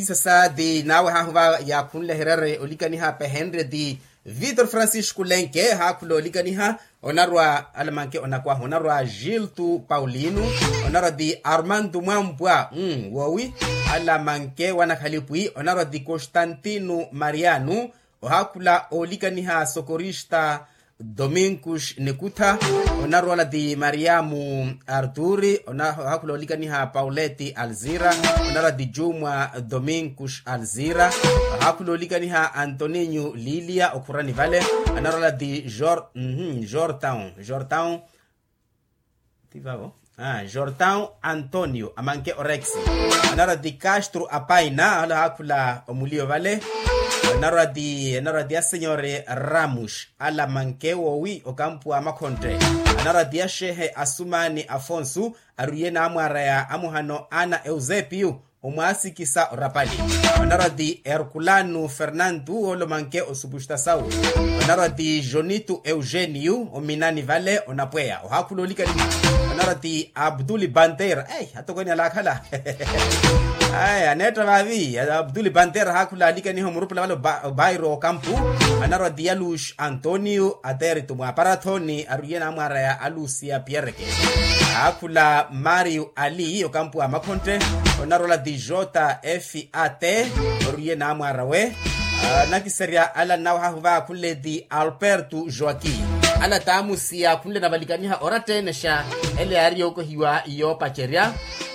Sasa di nawe hahuva ya kunle herere olikaniha pe Henry di Vitor Francis Kulenke hakulo olikaniha onarwa alamanke onakwa onarwa Gilto Paulino onarwa di Armando Mwambwa wowi alamanke wanakalipui onarwa di Constantino Mariano ohakula olikaniha Socorista Domingos Nekuta onarwa di Mariamu Arturi onahakula olikaniha Pauleti Alzira onarwa di Juma Domingos Alzira ohakula olikaniha Antoninho Lilia okurani vale onarwa di Jortown tivavo Jortown Antonio amanke Orexi onarwa di Castro Apaina ohakula omulio vale onarwa di Signore Ramos ala manke wowi okampu amakontre onarwa di Shehe Asumani Afonso aruyena amwara amuhano Ana Eusebio omwasikisa rapali onarwa di Herculano Fernando olomanke osubushta sau onarwa di Jonito Eugenio ominani vale onapwea ohakulolika onarwa di Abdul Banter atokoni alakhala aneta vavi Abdul Banter hakula alika ni homurupula valo bairo kampu onarwa di Alush Antonio aterito mwaparathoni aruyena amwara ya Alucia Pierreke hakula Mario Ali okampu amakonte onarwa di JFAT oruyena amwarawe nakiseria ala nawa huva kule di Alberto Joaquim ala tamusia kule na balikaniha oratenesha ele ari yoko hiwa iyo pacheria